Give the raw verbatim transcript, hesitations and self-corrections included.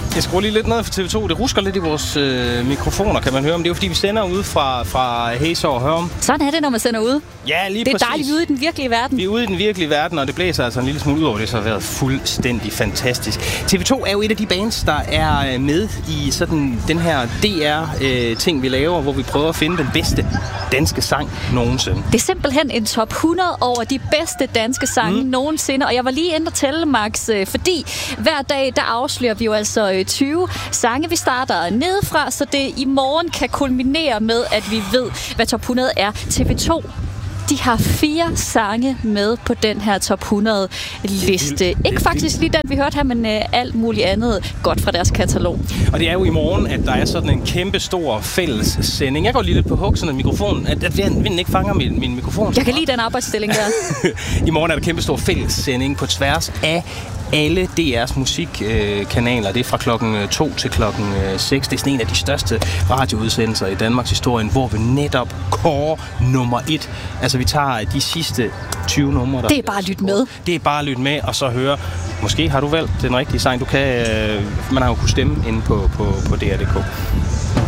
Jeg skruer lige lidt ned for T V to. Det rusker lidt i vores øh, mikrofoner, kan man høre. Men det er jo fordi, vi sender ude fra, fra Hæsår og Hørum. Sådan er det, når man sender ude. Ja, lige det er præcis. dejligt ude i den virkelige verden. Vi er ude i den virkelige verden, og det blæser altså en lille smule ud over det, så har været fuldstændig fantastisk. T V to er jo et af de bands, der er med i sådan den her D R-ting, øh, vi laver, hvor vi prøver at finde den bedste danske sang nogensinde. Det er simpelthen en top hundrede over de bedste danske sange mm. nogensinde, og jeg var lige inde og tælle, Max, øh, fordi hver dag, der afslører vi jo altså øh, tyve sange. Vi starter nedefra, så det i morgen kan kulminere med, at vi ved, hvad top hundrede er. T V to, de har fire sange med på den her top hundrede liste. Ikke faktisk lige den, vi hørte her, men øh, alt muligt andet godt fra deres katalog. Og det er jo i morgen, at der er sådan en kæmpe stor fælles sending. Jeg går lige lidt på hug, sådan en mikrofon, at, at vinden ikke fanger min, min mikrofon. Jeg kan lide den arbejdsstilling der. I morgen er der kæmpe stor fælles sending på tværs af alle D R's musikkanaler. Det er fra klokken to til klokken seks. Det er sådan en af de største radioudsendelser i Danmarks historie, hvor vi netop kårer nummer et. Altså vi tager de sidste tyve numre. Det er bare at lytte med. Det er bare at lytte med og så høre. Måske har du valgt den rigtige sang. Du kan, man har jo kunnet stemme inde på, på, på D R punktum d k.